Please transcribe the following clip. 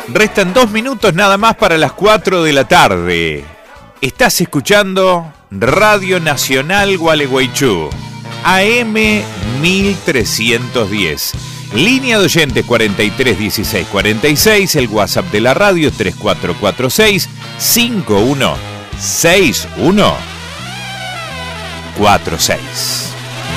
Restan 2 minutos nada más para las 4 de la tarde. Estás escuchando Radio Nacional Gualeguaychú, AM 1310. Línea de oyentes 43 16 46, el WhatsApp de la radio 3446 516146.